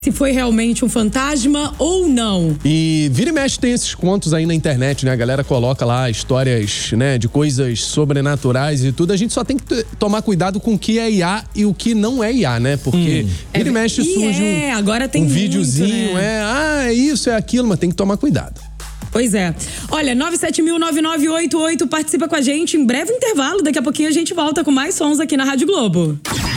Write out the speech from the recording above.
se foi realmente um fantasma ou não. E vira e mexe tem esses contos aí na internet, né? A galera coloca lá histórias, né, de coisas sobrenaturais e tudo. A gente só tem que tomar cuidado com o que é IA e o que não é IA, né? Porque vira e mexe surge agora tem um muito, videozinho, né? é isso, é aquilo, mas tem que tomar cuidado. Pois é. Olha, 970009988, participa com a gente. Em breve intervalo, daqui a pouquinho a gente volta com mais sons aqui na Rádio Globo.